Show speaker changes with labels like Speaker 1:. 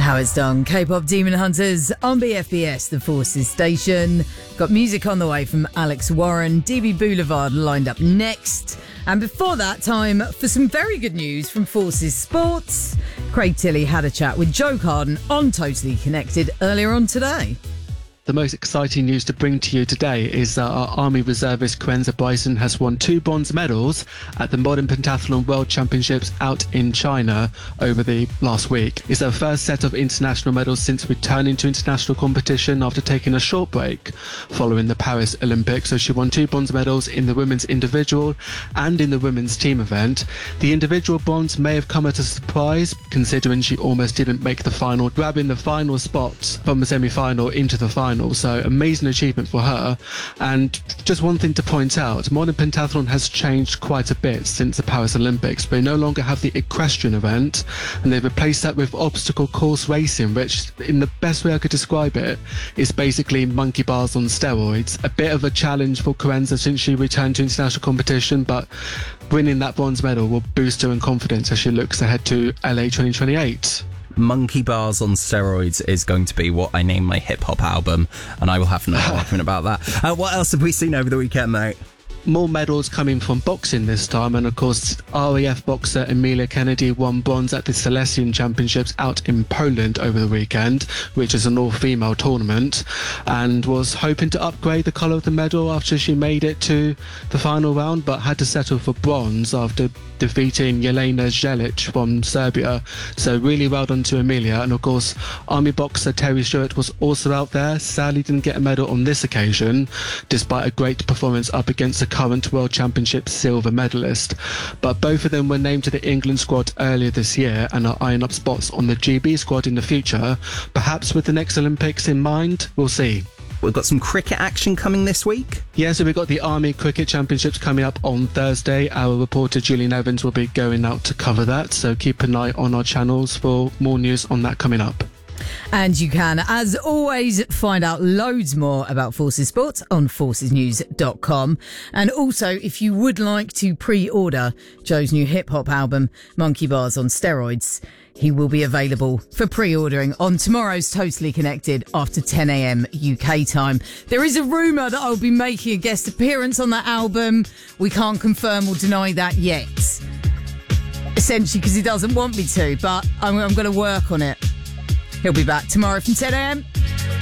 Speaker 1: How it's done. K-pop Demon Hunters on BFBS, the Forces station. Got music on the way from Alex Warren. DB Boulevard lined up next. And before that, time for some very good news from Forces Sports. Craig Tilley had a chat with Joe Carden on Totally Connected earlier on today.
Speaker 2: The most exciting news to bring to you today is that our Army reservist Quenza Bryson has won 2 bronze medals at the Modern Pentathlon World Championships out in China over the last week. It's her first set of international medals since returning to international competition after taking a short break following the Paris Olympics. So she won 2 bronze medals in the women's individual and in the women's team event. The individual bronze may have come as a surprise considering she almost didn't make the final, grabbing the final spots from the semi-final into the final. So amazing achievement for her. And just one thing to point out, modern pentathlon has changed quite a bit since the Paris Olympics. They no longer have the equestrian event, and they've replaced that with obstacle course racing, which in the best way I could describe it is basically monkey bars on steroids. A bit of a challenge for Quenza since she returned to international competition, but winning that bronze medal will boost her in confidence as she looks ahead to LA 2028.
Speaker 3: Monkey Bars on Steroids is going to be what I name my hip-hop album, and I will have no argument about that. What else have we seen over the weekend, mate?
Speaker 2: More medals coming from boxing this time, and of course RAF boxer Emilia Kennedy won bronze at the Silesian Championships out in Poland over the weekend, which is an all-female tournament, and was hoping to upgrade the colour of the medal after she made it to the final round, but had to settle for bronze after defeating Jelena Jelic from Serbia. So really well done to Emilia. And of course Army boxer Terry Stewart was also out there. Sadly didn't get a medal on this occasion despite a great performance up against the current World Championship silver medalist. But both of them were named to the England squad earlier this year and are eyeing up spots on the GB squad in the future, perhaps with the next Olympics in mind. We'll see.
Speaker 3: We've got some cricket action coming this week.
Speaker 2: Yeah, so we've got the Army Cricket Championships coming up on Thursday. Our reporter Julian Evans will be going out to cover that, so keep an eye on our channels for more news on that coming up.
Speaker 1: And you can, as always, find out loads more about Forces Sports on forcesnews.com. And also, if you would like to pre-order Joe's new hip-hop album, Monkey Bars on Steroids, he will be available for pre-ordering on tomorrow's Totally Connected after 10 a.m. UK time. There is a rumour that I'll be making a guest appearance on that album. We can't confirm or deny that yet. Essentially because he doesn't want me to, but I'm going to work on it. He'll be back tomorrow from 10 a.m.